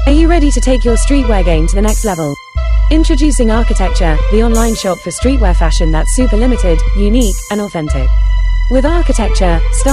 Are you ready to take your streetwear game to the next level? Introducing Architecture, the online shop for streetwear fashion that's super limited, unique, and authentic. With Architecture, start